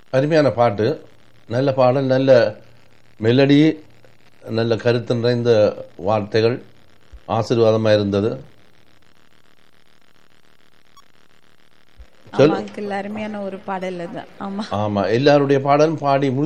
அருமையான பாட்டு, நல்ல பாடல், நல்ல மெலடி, நல்ல கருத்து நிறைந்த வார்த்தைகள், ஆசீர்வாதமாக இருந்தது. ஆமா அங்கிள், அருமையான ஒரு பாடல் அது. ஆமா ஆமா, எல்லாருடைய பாடலும் பாடி